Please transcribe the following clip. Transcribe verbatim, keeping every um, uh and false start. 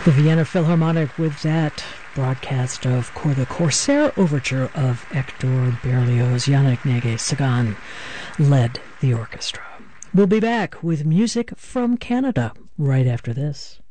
The Vienna Philharmonic with that broadcast of the Corsair Overture of Hector Berlioz. Yannick Néguet-Sagan led the orchestra. We'll be back with music from Canada right after this.